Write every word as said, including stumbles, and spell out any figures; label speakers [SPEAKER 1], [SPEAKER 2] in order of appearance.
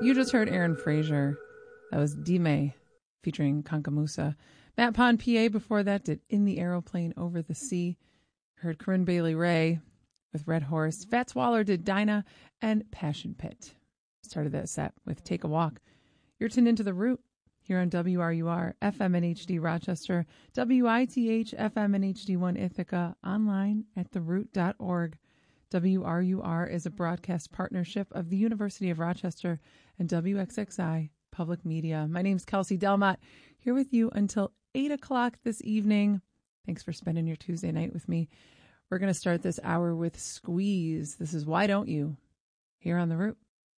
[SPEAKER 1] You just heard Aaron Fraser. That was Dime featuring Kankamusa. Matt Pond, P A, before that did In the Aeroplane Over the Sea. Heard Corinne Bailey Ray with Red Horse. Fats Waller did Dinah and Passion Pit. Started that set with Take a Walk. You're tuned into The Root here on W R U R, F M and H D Rochester, W I T H, F M and H D one Ithaca, online at the root dot org. W R U R is a broadcast partnership of the University of Rochester and W X X I Public Media. My name's Kelsey Delmott, here with you until eight o'clock this evening. Thanks for spending your Tuesday night with me. We're going to start this hour with Squeeze. This is Why Don't You? Here on The Root.